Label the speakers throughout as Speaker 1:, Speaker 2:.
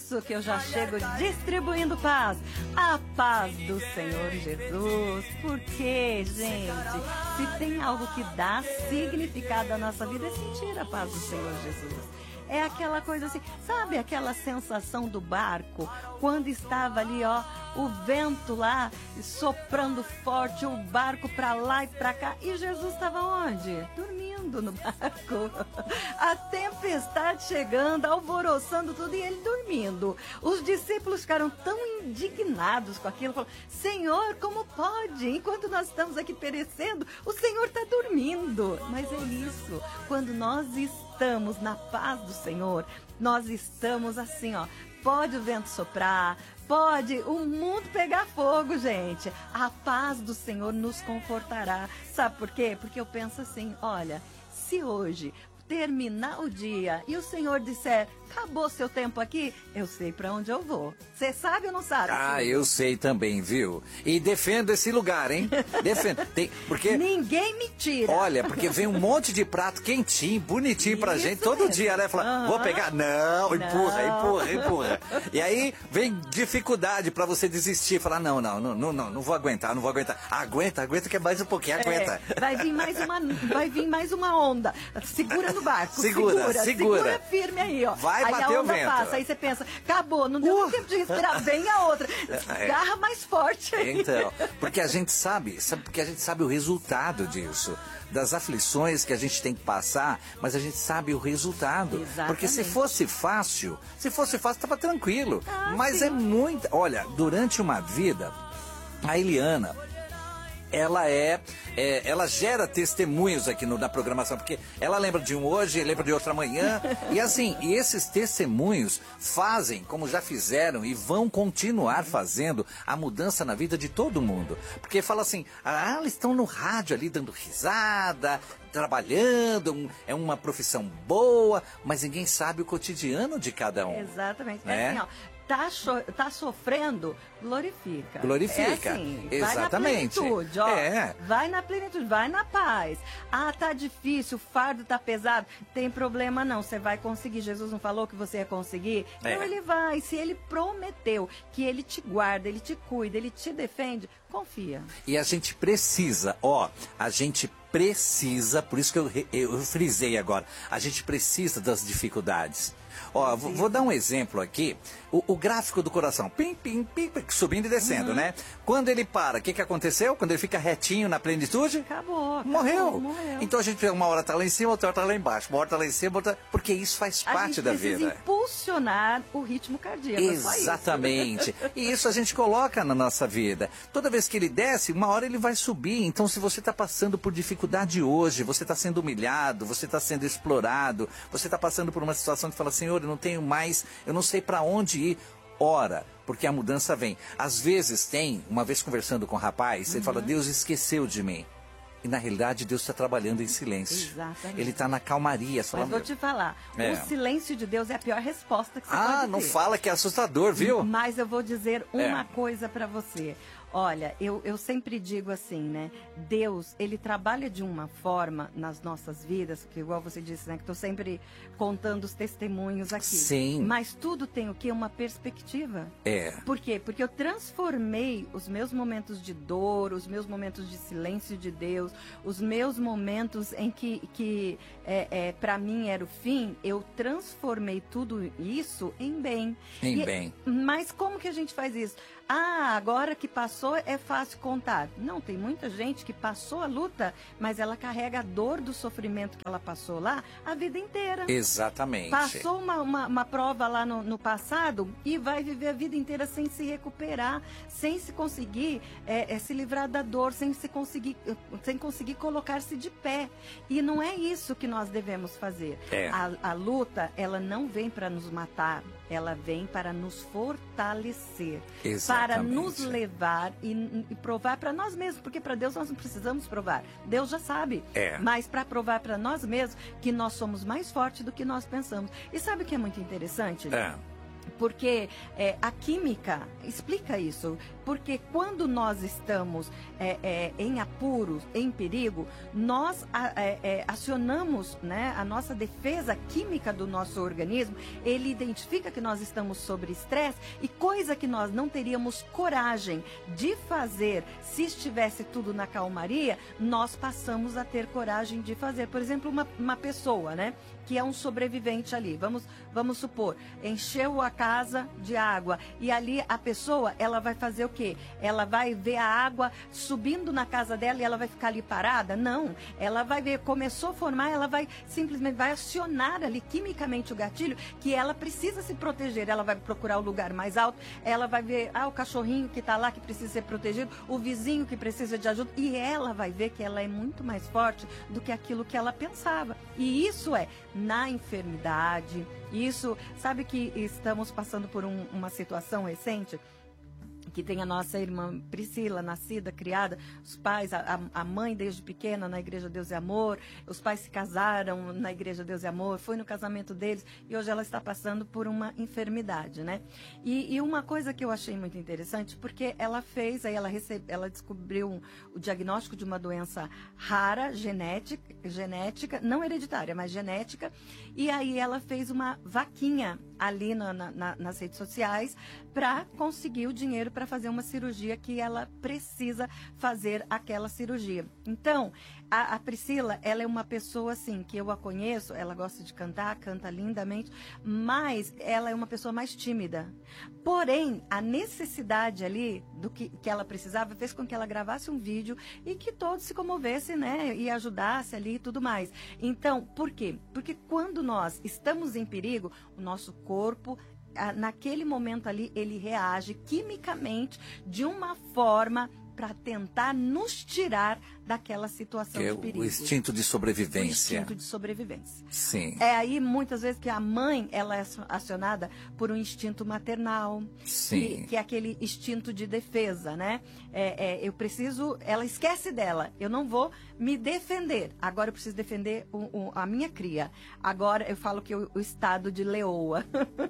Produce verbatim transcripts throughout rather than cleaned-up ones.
Speaker 1: isso que eu já chego distribuindo paz. A paz do Senhor Jesus. Porque, gente, se tem algo que dá significado à nossa vida é sentir a paz do Senhor Jesus. É aquela coisa assim, sabe aquela sensação do barco, quando estava ali, ó, o vento lá, soprando forte, o barco pra lá e pra cá, e Jesus estava onde? Dormindo no barco. A tempestade chegando, alvoroçando tudo, e ele dormindo. Os discípulos ficaram tão indignados com aquilo, falaram, Senhor, como pode? Enquanto nós estamos aqui perecendo, o Senhor está dormindo. Mas é isso, quando nós estamos estamos na paz do Senhor, nós estamos assim, ó, pode o vento soprar, pode o mundo pegar fogo, gente, a paz do Senhor nos confortará. Sabe por quê? Porque eu penso assim, olha, se hoje terminar o dia e o Senhor disser, acabou seu tempo aqui, eu sei pra onde eu vou. Você sabe ou não sabe?
Speaker 2: Ah, filho? Eu sei também, viu? E defendo esse lugar, hein? Defendo. Tem, porque...
Speaker 1: Ninguém me tira.
Speaker 2: Olha, porque vem um monte de prato quentinho, bonitinho Isso pra gente, todo mesmo. dia, né? Fala, uhum. vou pegar. Não, empurra, não. empurra, empurra. E aí vem dificuldade pra você desistir. Falar, não, não, não, não, não, não vou aguentar, não vou aguentar. Aguenta, aguenta que é mais um pouquinho, aguenta.
Speaker 1: É, vai vir mais uma, vai vir mais uma onda. Segura no barco,
Speaker 2: segura,
Speaker 1: segura,
Speaker 2: segura,
Speaker 1: segura firme aí, ó.
Speaker 2: Vai
Speaker 1: aí
Speaker 2: bater
Speaker 1: a
Speaker 2: o
Speaker 1: onda
Speaker 2: vento.
Speaker 1: Passa, aí você pensa, acabou, não deu uh. tempo de respirar, vem a outra. Garra mais forte aí.
Speaker 2: Então, porque a gente sabe, sabe, porque a gente sabe o resultado disso. Das aflições que a gente tem que passar, mas a gente sabe o resultado.
Speaker 1: Exatamente.
Speaker 2: Porque se fosse fácil, se fosse fácil, estava tranquilo.
Speaker 1: Ah,
Speaker 2: mas
Speaker 1: sim.
Speaker 2: é muito. Olha, durante uma vida, a Eliana, ela é, é, ela gera testemunhos aqui no, na programação, porque ela lembra de um hoje, lembra de outro amanhã, e assim, e esses testemunhos fazem, como já fizeram e vão continuar fazendo, a mudança na vida de todo mundo, porque fala assim, ah, eles estão no rádio ali dando risada, trabalhando, um, é uma profissão boa, mas ninguém sabe o cotidiano de cada um.
Speaker 1: Exatamente,
Speaker 2: né?
Speaker 1: É assim, ó, Tá, cho- tá sofrendo, glorifica.
Speaker 2: Glorifica.
Speaker 1: É assim,
Speaker 2: Exatamente.
Speaker 1: Vai na plenitude, ó.
Speaker 2: É.
Speaker 1: Vai na plenitude, vai na paz. Ah, tá difícil, o fardo tá pesado. Tem problema não, você vai conseguir. Jesus não falou que você ia conseguir?
Speaker 2: É.
Speaker 1: Então ele vai. Se ele prometeu que ele te guarda, ele te cuida, ele te defende, confia.
Speaker 2: E a gente precisa, ó, a gente precisa, por isso que eu, eu frisei agora, a gente precisa das dificuldades. Ó, vou, vou dar um exemplo aqui. O, o gráfico do coração, pim, pim, pim, pim, subindo e descendo, uhum. né? Quando ele para, o que, que aconteceu? Quando ele fica retinho na plenitude?
Speaker 1: Acabou, acabou
Speaker 2: morreu.
Speaker 1: morreu.
Speaker 2: Então a gente, uma hora tá lá em cima, outra hora tá lá embaixo. Uma hora tá lá em cima, outra... porque isso faz
Speaker 1: a
Speaker 2: parte da vida.
Speaker 1: A gente precisa impulsionar o ritmo cardíaco.
Speaker 2: Exatamente.
Speaker 1: Isso.
Speaker 2: E isso a gente coloca na nossa vida. Toda vez que ele desce, uma hora ele vai subir. Então se você está passando por dificuldade hoje, você está sendo humilhado, você está sendo explorado, você está passando por uma situação que fala, Senhor, eu não tenho mais, eu não sei para onde ir. Ora, porque a mudança vem. Às vezes tem, uma vez conversando com um rapaz, ele uhum. fala, Deus esqueceu de mim. E na realidade Deus está trabalhando em silêncio.
Speaker 1: Exatamente.
Speaker 2: Ele está na calmaria. Só
Speaker 1: Mas vou te falar, é. o silêncio de Deus é a pior resposta que você
Speaker 2: ah,
Speaker 1: pode ter.
Speaker 2: Ah, não fala que é assustador, viu?
Speaker 1: Mas eu vou dizer uma
Speaker 2: é.
Speaker 1: coisa para você. Olha, eu, eu sempre digo assim, né? Deus, ele trabalha de uma forma nas nossas vidas, que igual você disse, né? Que estou sempre contando os testemunhos aqui.
Speaker 2: Sim.
Speaker 1: Mas tudo tem o quê? Uma perspectiva.
Speaker 2: É.
Speaker 1: Por quê? Porque eu transformei os meus momentos de dor, os meus momentos de silêncio de Deus, os meus momentos em que, que é, é, para mim era o fim, eu transformei tudo isso em bem.
Speaker 2: Em
Speaker 1: e,
Speaker 2: bem.
Speaker 1: Mas como que a gente faz isso? Ah, agora que passou é fácil contar. Não, tem muita gente que passou a luta, mas ela carrega a dor do sofrimento que ela passou lá a vida inteira.
Speaker 2: Exatamente.
Speaker 1: Passou uma, uma, uma prova lá no, no passado e vai viver a vida inteira sem se recuperar, sem se conseguir é, é, se livrar da dor, sem, se conseguir, sem conseguir colocar-se de pé. E não é isso que nós devemos fazer.
Speaker 2: É.
Speaker 1: A, a luta, ela não vem para nos matar, ela vem para nos fortalecer.
Speaker 2: Exatamente.
Speaker 1: Para nos levar e, e provar para nós mesmos, porque para Deus nós não precisamos provar. Deus já sabe.
Speaker 2: É.
Speaker 1: Mas para provar para nós mesmos que nós somos mais fortes do que nós pensamos. E sabe o que é muito interessante?
Speaker 2: É.
Speaker 1: Porque é, a química explica isso. Porque quando nós estamos é, é, em apuros, em perigo, nós a, é, é, acionamos, né, a nossa defesa química do nosso organismo. Ele identifica que nós estamos sob estresse e coisa que nós não teríamos coragem de fazer se estivesse tudo na calmaria, nós passamos a ter coragem de fazer. Por exemplo, uma, uma pessoa, né, que é um sobrevivente ali, vamos, vamos supor, encheu a casa de água e ali a pessoa, ela vai fazer o quê? Ela vai ver a água subindo na casa dela e ela vai ficar ali parada? Não, ela vai ver, começou a formar, ela vai simplesmente, vai acionar ali quimicamente o gatilho que ela precisa se proteger, ela vai procurar o lugar mais alto, ela vai ver, ah, o cachorrinho que está lá que precisa ser protegido, o vizinho que precisa de ajuda, e ela vai ver que ela é muito mais forte do que aquilo que ela pensava. E isso é na enfermidade, isso, sabe que estamos passando por um, uma situação recente, que tem a nossa irmã Priscila, nascida, criada, os pais, a, a mãe desde pequena na Igreja Deus e Amor, os pais se casaram na Igreja Deus e Amor, foi no casamento deles e hoje ela está passando por uma enfermidade, né? E, e uma coisa que eu achei muito interessante, porque ela fez, aí ela, recebe, ela descobriu um, o diagnóstico de uma doença rara, genética, genética, não hereditária, mas genética, e aí ela fez uma vaquinha ali na, na, nas redes sociais para conseguir o dinheiro para fazer uma cirurgia que ela precisa fazer aquela cirurgia. Então, a, a Priscila, ela é uma pessoa assim, que eu a conheço, ela gosta de cantar, canta lindamente, mas ela é uma pessoa mais tímida. Porém, a necessidade ali do que, que ela precisava fez com que ela gravasse um vídeo e que todos se comovessem, né, e ajudasse ali e tudo mais. Então, por quê? Porque quando nós estamos em perigo, o nosso corpo, naquele momento ali, ele reage quimicamente de uma forma para tentar nos tirar daquela situação
Speaker 2: é
Speaker 1: de perigo.
Speaker 2: O instinto de sobrevivência.
Speaker 1: O instinto de sobrevivência.
Speaker 2: Sim.
Speaker 1: É aí, muitas vezes, que a mãe, ela é acionada por um instinto maternal.
Speaker 2: Sim.
Speaker 1: Que, que é aquele instinto de defesa, né? É, é, eu preciso... Ela esquece dela. Eu não vou me defender. Agora eu preciso defender o, o, a minha cria. Agora eu falo que o, o estado de leoa.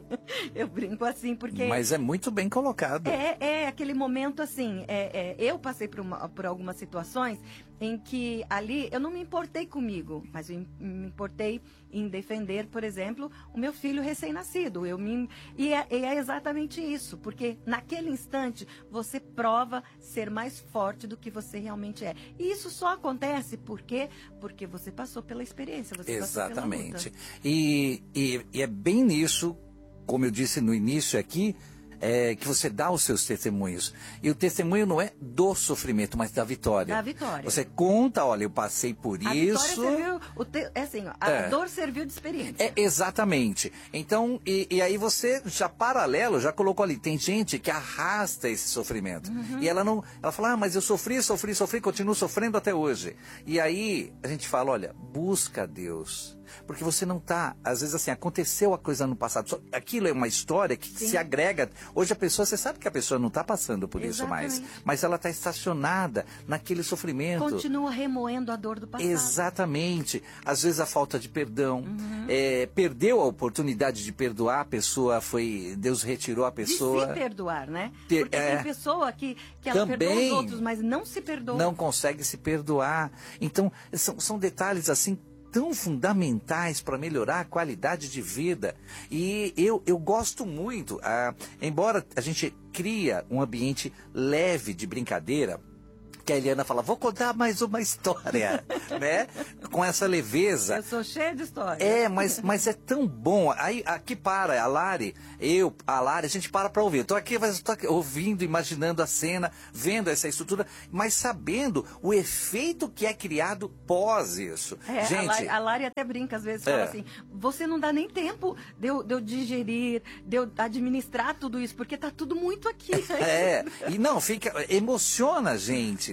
Speaker 1: Eu brinco assim, porque...
Speaker 2: Mas é muito bem colocado.
Speaker 1: É, é aquele momento assim... É, é, eu passei por, uma, por algumas situações em que ali eu não me importei comigo, mas eu me importei em defender, por exemplo, o meu filho recém-nascido. Eu me e é, e é exatamente isso, porque naquele instante você prova ser mais forte do que você realmente é. E isso só acontece porque porque você passou pela experiência, você
Speaker 2: exatamente.
Speaker 1: Passou pela luta.
Speaker 2: E, e, e é bem nisso, como eu disse no início aqui, É, que você dá os seus testemunhos. E o testemunho não é do sofrimento, mas da vitória.
Speaker 1: Da vitória.
Speaker 2: Você conta, olha, eu passei por
Speaker 1: a
Speaker 2: isso.
Speaker 1: Serviu, o te, é assim, a
Speaker 2: é.
Speaker 1: dor serviu de experiência.
Speaker 2: É, exatamente. Então, e, e aí você já paralelo, já colocou ali, tem gente que arrasta esse sofrimento. Uhum. E ela não, ela fala, ah, mas eu sofri, sofri, sofri, continuo sofrendo até hoje. E aí a gente fala, olha, busca Deus. Porque você não está, às vezes assim, aconteceu a coisa no passado. Aquilo é uma história que Sim. se agrega. Hoje a pessoa, você sabe que a pessoa não está passando por
Speaker 1: Exatamente.
Speaker 2: isso mais. Mas ela está estacionada naquele sofrimento.
Speaker 1: Continua remoendo a dor do passado.
Speaker 2: Exatamente. Às vezes a falta de perdão.
Speaker 1: Uhum.
Speaker 2: É, perdeu a oportunidade de perdoar, a pessoa foi... Deus retirou a pessoa.
Speaker 1: De se perdoar, né?
Speaker 2: Ter,
Speaker 1: Porque
Speaker 2: é,
Speaker 1: tem pessoa que, que ela
Speaker 2: também
Speaker 1: perdoa os outros, mas não se perdoa.
Speaker 2: Não consegue se perdoar. Então, são, são detalhes assim tão fundamentais para melhorar a qualidade de vida. E eu, eu gosto muito, ah, embora a gente cria um ambiente leve de brincadeira, que a Eliana fala, vou contar mais uma história, né? Com essa leveza.
Speaker 1: Eu sou cheia de história.
Speaker 2: É, mas, mas é tão bom. Aí, aqui para, a Lari, eu, a Lari, a gente para para ouvir. Eu tô aqui, mas tô aqui, ouvindo, imaginando a cena, vendo essa estrutura, mas sabendo o efeito que é criado pós isso.
Speaker 1: É,
Speaker 2: gente,
Speaker 1: a Lari, a Lari até brinca, às vezes, fala
Speaker 2: é.
Speaker 1: assim, você não dá nem tempo de eu, de eu digerir, de eu administrar tudo isso, porque tá tudo muito aqui.
Speaker 2: É, e não, fica, emociona a gente,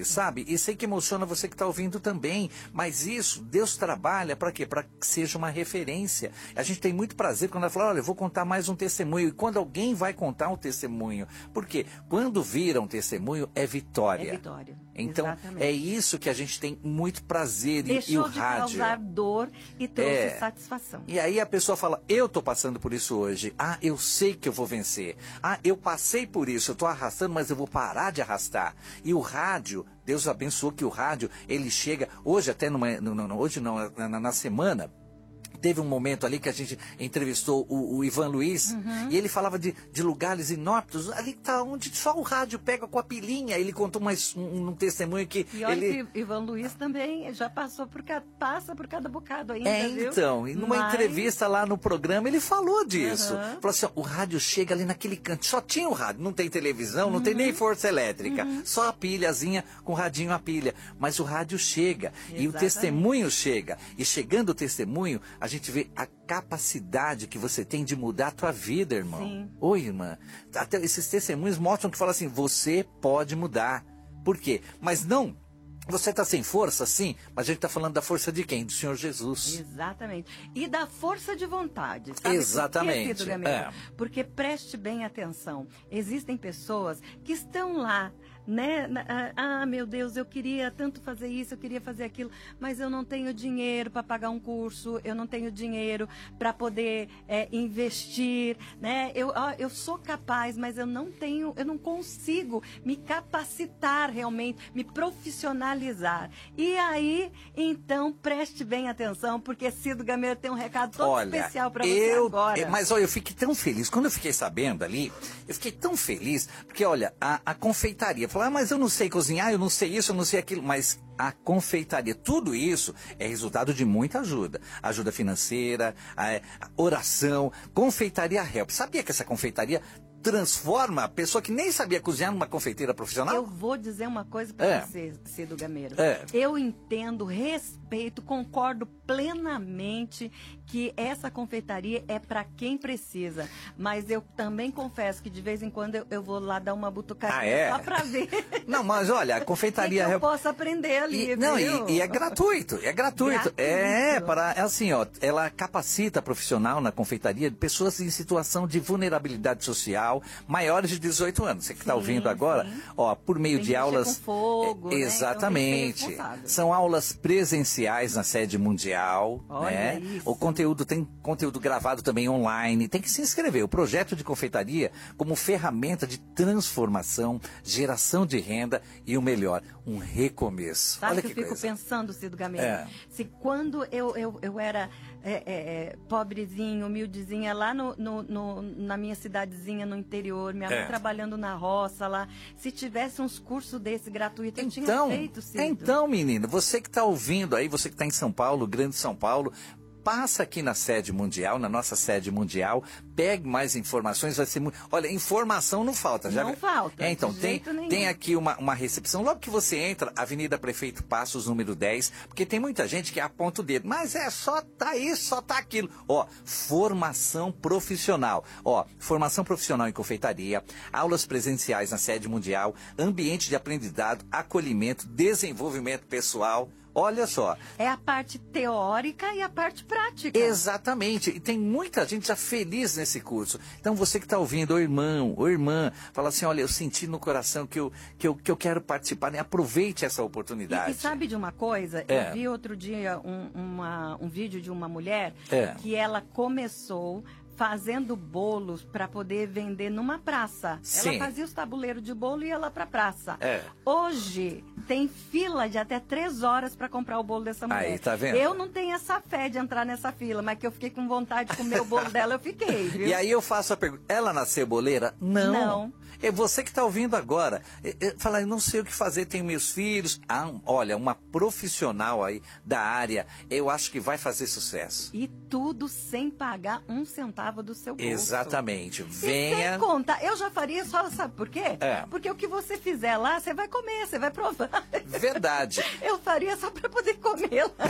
Speaker 2: simples, sabe? E sei que emociona você que está ouvindo também, mas isso, Deus trabalha para quê? Para que seja uma referência. A gente tem muito prazer quando ela fala, olha, eu vou contar mais um testemunho. E quando alguém vai contar um testemunho, porque quando vira um testemunho, é vitória.
Speaker 1: É vitória.
Speaker 2: Então,
Speaker 1: exatamente.
Speaker 2: é isso que a gente tem muito prazer.
Speaker 1: Deixou
Speaker 2: e, e o
Speaker 1: de
Speaker 2: rádio
Speaker 1: causar dor e trouxe
Speaker 2: É.
Speaker 1: satisfação.
Speaker 2: E aí a pessoa fala, eu tô passando por isso hoje. Ah, eu sei que eu vou vencer. Ah, eu passei por isso, eu tô arrastando, mas eu vou parar de arrastar. E o rádio, Deus abençoou que o rádio, ele chega, hoje até, numa, no, no, hoje não, na, na semana, teve um momento ali que a gente entrevistou o, o Ivan Luiz, uhum. e ele falava de, de lugares inóspitos, ali tá onde só o rádio pega com a pilinha. Ele contou mais um, um testemunho que
Speaker 1: e olha
Speaker 2: ele...
Speaker 1: que Ivan Luiz também já passou por cada, passa por cada bocado ainda,
Speaker 2: É,
Speaker 1: viu?
Speaker 2: então, e numa
Speaker 1: Mas...
Speaker 2: entrevista lá no programa, ele falou disso.
Speaker 1: Uhum.
Speaker 2: Falou assim, ó, o rádio chega ali naquele canto, só tinha o rádio, não tem televisão, não uhum. tem nem força elétrica, uhum. só a pilhazinha com radinho a pilha. Mas o rádio chega, exatamente. E o testemunho chega. E chegando o testemunho, a gente vê a capacidade que você tem de mudar a tua vida, irmão.
Speaker 1: Sim.
Speaker 2: Oi, irmã. Até esses testemunhos mostram que fala assim, você pode mudar. Por quê? Mas não, você está sem força, sim, mas a gente está falando da força de quem? Do Senhor Jesus.
Speaker 1: Exatamente. E da força de vontade. Sabe
Speaker 2: Exatamente.
Speaker 1: Por quê, é. Porque preste bem atenção. Existem pessoas que estão lá, né? Ah, meu Deus, eu queria tanto fazer isso, eu queria fazer aquilo, mas eu não tenho dinheiro para pagar um curso, eu não tenho dinheiro para poder é, investir, né? Eu, ah, eu sou capaz, mas eu não tenho, eu não consigo me capacitar realmente, me profissionalizar. E aí, então, preste bem atenção, porque Cido Gameiro tem um recado todo
Speaker 2: olha,
Speaker 1: especial para você
Speaker 2: eu,
Speaker 1: agora.
Speaker 2: Mas olha, eu fiquei tão feliz, quando eu fiquei sabendo ali, eu fiquei tão feliz, porque olha, a, a confeitaria, falar, ah, mas eu não sei cozinhar, eu não sei isso, eu não sei aquilo, mas a confeitaria, tudo isso é resultado de muita ajuda. Ajuda financeira, a, a oração, confeitaria help. Sabia que essa confeitaria transforma a pessoa que nem sabia cozinhar numa confeiteira profissional?
Speaker 1: Eu vou dizer uma coisa para
Speaker 2: é.
Speaker 1: você, Cido Gameiro.
Speaker 2: É.
Speaker 1: Eu entendo, respeito, concordo plenamente que essa confeitaria é para quem precisa. Mas eu também confesso que de vez em quando eu, eu vou lá dar uma butucadinha
Speaker 2: ah, é?
Speaker 1: só para ver.
Speaker 2: Não, mas olha, a confeitaria...
Speaker 1: que eu posso aprender ali,
Speaker 2: e, Não, e, e é gratuito, é gratuito. gratuito. É, para, é assim, ó, ela capacita profissional na confeitaria pessoas em situação de vulnerabilidade social, maiores de dezoito anos. Você que está ouvindo agora, sim. ó, por meio
Speaker 1: tem
Speaker 2: de aulas...
Speaker 1: Com fogo,
Speaker 2: é, exatamente.
Speaker 1: Né? Então,
Speaker 2: são aulas presenciais na sede mundial.
Speaker 1: Olha
Speaker 2: né?
Speaker 1: isso.
Speaker 2: O conteúdo tem conteúdo gravado também online. Tem que se inscrever. O projeto de confeitaria como ferramenta de transformação, geração de renda e o melhor, um recomeço.
Speaker 1: Sabe
Speaker 2: Olha
Speaker 1: que,
Speaker 2: que
Speaker 1: eu fico
Speaker 2: coisa.
Speaker 1: pensando, Cido Gameiro?
Speaker 2: É.
Speaker 1: Se quando eu, eu, eu era é, é, pobrezinho, humildezinha, lá no, no, no, na minha cidadezinha no interior, minha mãe
Speaker 2: É.
Speaker 1: trabalhando na roça lá, se tivesse uns cursos desse gratuito, eu
Speaker 2: Então,
Speaker 1: tinha feito, Cido.
Speaker 2: então, menina, você que está ouvindo aí, você que está em São Paulo, Grande São Paulo, passa aqui na sede mundial, na nossa sede mundial, pegue mais informações, vai ser muito... Olha, informação não falta. Já...
Speaker 1: Não falta,
Speaker 2: É, então,
Speaker 1: de
Speaker 2: tem,
Speaker 1: jeito nenhum.
Speaker 2: tem aqui uma, uma recepção, logo que você entra, Avenida Prefeito Passos, número dez, porque tem muita gente que aponta o dedo, mas é só tá isso, só tá aquilo. Ó, formação profissional. Ó, formação profissional em confeitaria, aulas presenciais na sede mundial, ambiente de aprendizado, acolhimento, desenvolvimento pessoal. Olha só.
Speaker 1: É a parte teórica e a parte prática.
Speaker 2: Exatamente. E tem muita gente já feliz nesse curso. Então você que está ouvindo, ô irmão, ô irmã, fala assim, olha, eu senti no coração que eu, que eu, que eu quero participar, né? Aproveite essa oportunidade.
Speaker 1: E, e sabe de uma coisa?
Speaker 2: É.
Speaker 1: Eu vi outro dia um, uma, um vídeo de uma mulher
Speaker 2: É.
Speaker 1: que ela começou fazendo bolos para poder vender numa praça.
Speaker 2: Sim.
Speaker 1: Ela fazia os tabuleiros de bolo e ia lá para praça.
Speaker 2: É.
Speaker 1: Hoje tem fila de até três horas para comprar o bolo dessa mulher.
Speaker 2: Aí, tá vendo?
Speaker 1: Eu não tenho essa fé de entrar nessa fila, mas que eu fiquei com vontade de comer o bolo dela, eu fiquei, viu?
Speaker 2: E aí eu faço a pergunta, ela nasceu boleira? Não.
Speaker 1: Não.
Speaker 2: É você que está ouvindo agora. É, é, fala, eu não sei o que fazer, tenho meus filhos. Ah, olha, uma profissional aí da área, eu acho que vai fazer sucesso.
Speaker 1: E tudo sem pagar um centavo do seu bolso.
Speaker 2: Exatamente.
Speaker 1: E
Speaker 2: Venha...
Speaker 1: sem conta, eu já faria só, sabe por quê?
Speaker 2: É.
Speaker 1: Porque o que você fizer lá, você vai comer, você vai provar.
Speaker 2: Verdade.
Speaker 1: Eu faria só para poder comer lá.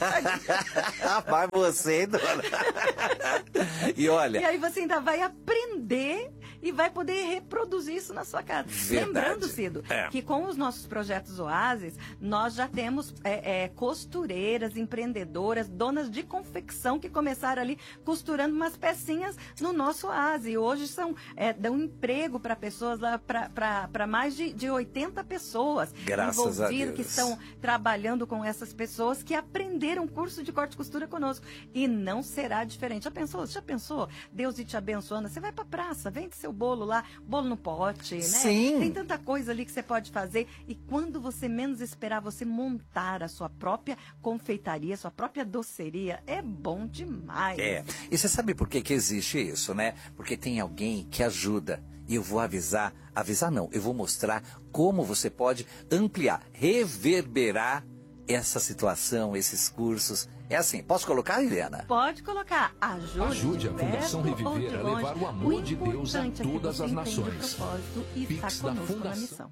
Speaker 2: Vai você, dona. E olha...
Speaker 1: E aí você ainda vai aprender e vai poder reproduzir isso na sua casa.
Speaker 2: Verdade.
Speaker 1: Lembrando, Cido,
Speaker 2: é.
Speaker 1: que com os nossos projetos Oasis, nós já temos é, é, costureiras, empreendedoras, donas de confecção que começaram ali costurando umas pecinhas no nosso Oasis. E hoje são, é, dão emprego para pessoas, para mais de, de oitenta pessoas
Speaker 2: Graças a Deus.
Speaker 1: Que estão trabalhando com essas pessoas que aprenderam curso de corte e costura conosco. E não será diferente. Já pensou? Já pensou? Deus te abençoando. Você vai pra praça, vende seu bolo lá, bolo no pote, né?
Speaker 2: Sim.
Speaker 1: Tem tanta coisa ali que você pode fazer. E quando você menos esperar, você montar a sua própria confeitaria, sua própria doceria, é bom demais.
Speaker 2: É. E você sabe por que que existe isso, né? Porque tem alguém que ajuda. E eu vou avisar, avisar não, eu vou mostrar como você pode ampliar, reverberar essa situação, esses cursos. É assim, posso colocar, Helena?
Speaker 1: Pode colocar. Ajude,
Speaker 3: Ajude a Fundação Reviver a levar o amor de Deus a todas as nações. Pix da Fundação.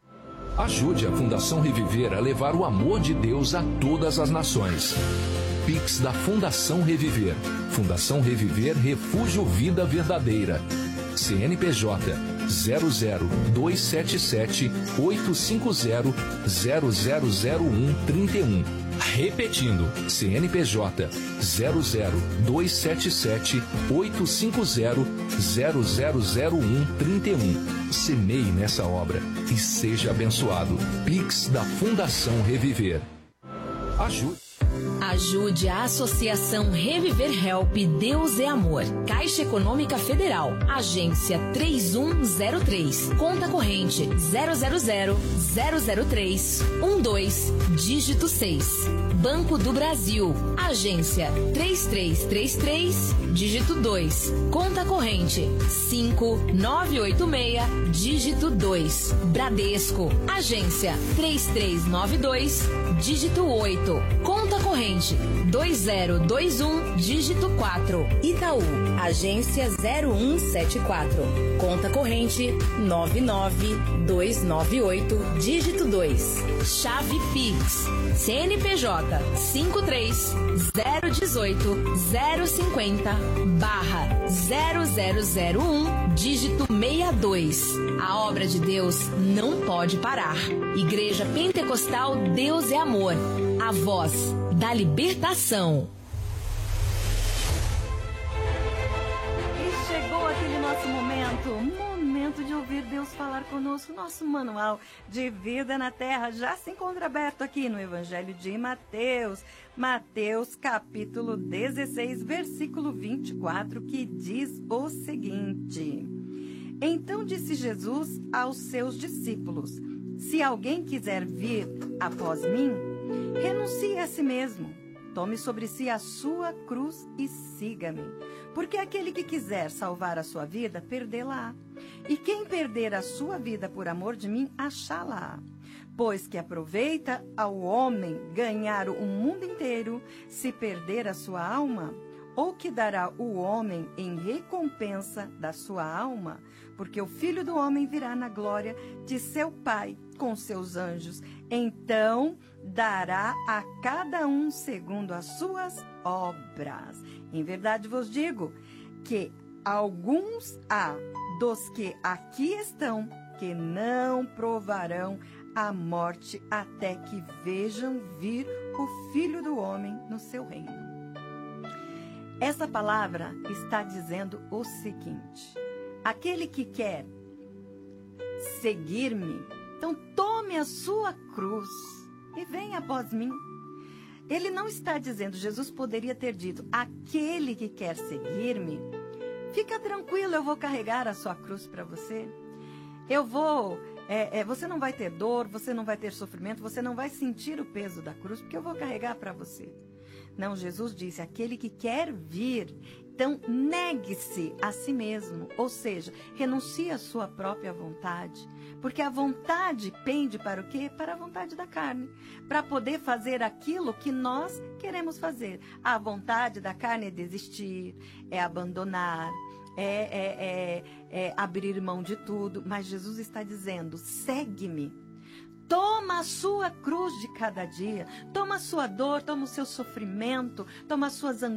Speaker 3: Ajude a Fundação Reviver a levar o amor de Deus a todas as nações. Pix da Fundação Reviver. Fundação Reviver Refúgio Vida Verdadeira. C N P J zero zero dois sete sete oito cinco zero zero zero zero um três um. Repetindo, C N P J zero zero dois sete sete oito cinco zero zero zero zero um três um. Semeie nessa obra e seja abençoado. Pix da Fundação Reviver. Ajude.
Speaker 4: Ajude a Associação Reviver Help Deus é Amor. Caixa Econômica Federal. Agência três um zero três. Conta corrente zero zero zero zero zero três um dois. Dígito seis. Banco do Brasil. Agência três três três três. Dígito dois. Conta corrente cinco nove oito seis. Dígito dois. Bradesco. Agência três três nove dois. Dígito oito. Conta corrente dois zero dois um, dígito quatro. Itaú, agência zero um sete quatro. Conta corrente nove nove dois nove oito, dígito dois. Chave Pix, C N P J cinco três zero um oito zero cinco zero barra zero zero zero um, dígito sessenta e dois. A obra de Deus não pode parar. Igreja Pentecostal Deus é Amor. A voz da libertação.
Speaker 1: E chegou aquele nosso momento, momento de ouvir Deus falar conosco. Nosso manual de vida na terra já se encontra aberto aqui no Evangelho de Mateus. Mateus capítulo dezesseis, versículo vinte e quatro, que diz o seguinte: Então disse Jesus aos seus discípulos: Se alguém quiser vir após mim, renuncie a si mesmo, tome sobre si a sua cruz e siga-me. Porque aquele que quiser salvar a sua vida, perdê-la-á. E quem perder a sua vida por amor de mim, achá-la-á. Pois que aproveita ao homem ganhar o mundo inteiro, se perder a sua alma? Ou que dará o homem em recompensa da sua alma? Porque o Filho do Homem virá na glória de seu Pai com seus anjos. Então dará a cada um segundo as suas obras. Em verdade vos digo que alguns há dos que aqui estão que não provarão a morte até que vejam vir o Filho do Homem no seu reino. Essa palavra está dizendo o seguinte: aquele que quer seguir-me, então tome a sua cruz e venha após mim. Ele não está dizendo, Jesus poderia ter dito, aquele que quer seguir-me, fica tranquilo, eu vou carregar a sua cruz para você. Eu vou, é, é, você não vai ter dor, você não vai ter sofrimento, você não vai sentir o peso da cruz, porque eu vou carregar para você. Não, Jesus disse, aquele que quer vir, então negue-se a si mesmo, ou seja, renuncie à sua própria vontade, porque a vontade pende para o quê? Para a vontade da carne, para poder fazer aquilo que nós queremos fazer. A vontade da carne é desistir, é abandonar, é, é, é, é abrir mão de tudo, mas Jesus está dizendo, segue-me. Toma a sua cruz de cada dia, toma a sua dor, toma o seu sofrimento, toma as suas angústias,